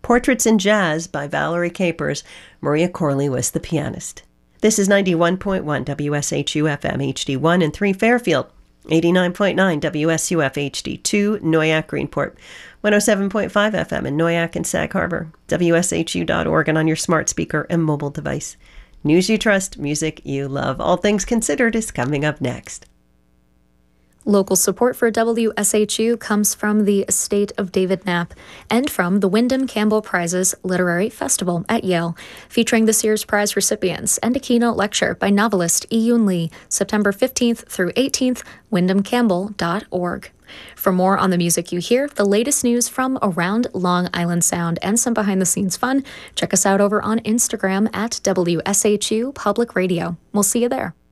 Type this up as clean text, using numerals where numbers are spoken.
Portraits in Jazz by Valerie Capers. Maria Corley was the pianist. This is 91.1 WSHU FM HD1 in 3 Fairfield, 89.9 WSUF HD2 Noyak Greenport, 107.5 FM in Noyak and Sag Harbor, WSHU.org and on your smart speaker and mobile device. News you trust, music you love. All Things Considered is coming up next. Local support for WSHU comes from the estate of David Knapp and from the Wyndham Campbell Prizes Literary Festival at Yale, featuring this year's prize recipients and a keynote lecture by novelist Iyun Lee, September 15th through 18th, wyndhamcampbell.org. For more on the music you hear, the latest news from around Long Island Sound, and some behind-the-scenes fun, check us out over on Instagram at WSHU Public Radio. We'll see you there.